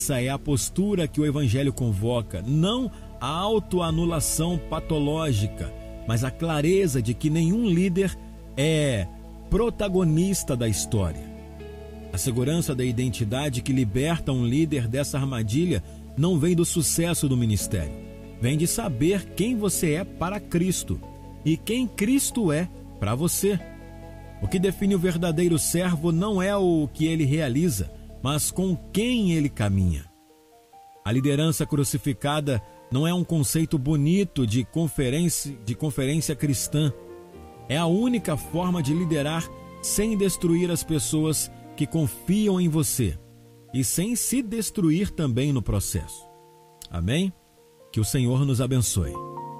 Essa é a postura que o Evangelho convoca, não a autoanulação patológica, mas a clareza de que nenhum líder é protagonista da história. A segurança da identidade que liberta um líder dessa armadilha não vem do sucesso do ministério, vem de saber quem você é para Cristo e quem Cristo é para você. O que define o verdadeiro servo não é o que ele realiza, mas com quem ele caminha. A liderança crucificada não é um conceito bonito de conferência cristã. É a única forma de liderar sem destruir as pessoas que confiam em você e sem se destruir também no processo. Amém? Que o Senhor nos abençoe.